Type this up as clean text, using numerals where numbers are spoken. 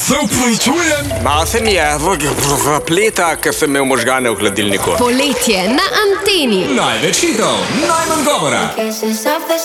Se upravičujem. Malo se mi je pleta, ker sem imel možgane v hladilniku. Poletje na Anteni. Največ hitov, najmanj govora. Kisses of the